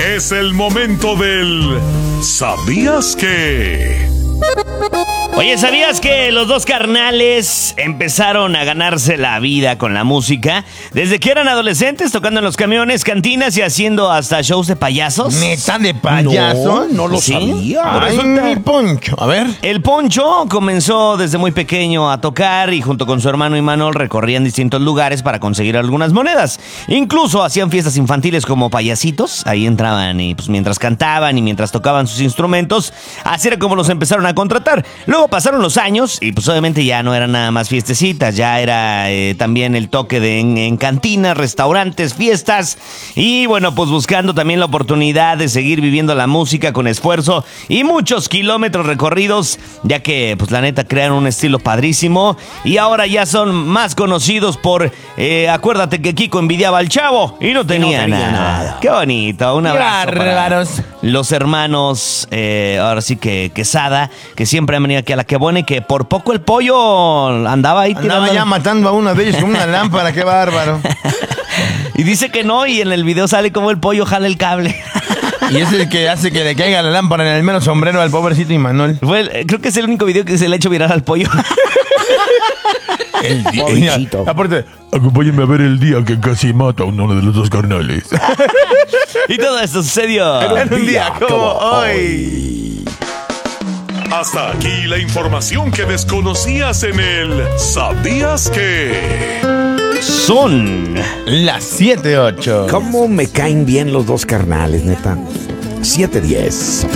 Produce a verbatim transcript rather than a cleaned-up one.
Es el momento del ¿Sabías qué? Oye, ¿sabías que los dos carnales empezaron a ganarse la vida con la música desde que eran adolescentes, tocando en los camiones, cantinas y haciendo hasta shows de payasos? ¿Neta de payaso? No, no lo ¿Sí? sabía. Ay, Resulta- mi Poncho. A ver. El Poncho comenzó desde muy pequeño a tocar y junto con su hermano Imanol recorrían distintos lugares para conseguir algunas monedas. Incluso hacían fiestas infantiles como payasitos. Ahí entraban y pues mientras cantaban y mientras tocaban sus instrumentos, así era como los empezaron a contratar. Luego pasaron los años y pues obviamente ya no eran nada más fiestecitas, ya era eh, también el toque de en, en cantinas, restaurantes, fiestas y bueno, pues buscando también la oportunidad de seguir viviendo la música con esfuerzo y muchos kilómetros recorridos, ya que pues la neta crearon un estilo padrísimo y ahora ya son más conocidos por, eh, acuérdate que Kiko envidiaba al Chavo y no tenía, tenía nada. nada. Qué bonito, un Qué abrazo para bárbaros. los hermanos, eh, ahora sí que Quesada, que siempre han venido aquí a La Que Buena y que por poco el pollo andaba ahí Andaba tirando. ya matando a uno de ellos con una lámpara, qué bárbaro. Y dice que no, y en el video sale como el pollo jala el cable. Y es el que hace que le caiga la lámpara en el menos sombrero al pobrecito Imanol. Fue el- creo que es el único video que se le ha hecho viral al pollo. El día. Pobrecito. Aparte, acompáñenme a ver el día que casi mata a uno de los dos carnales. Y todo esto sucedió. En un día como hoy. Hasta aquí la información que desconocías en el ¿Sabías qué? Son Las siete ocho. ¿Cómo me caen bien los dos carnales, neta? siete diez.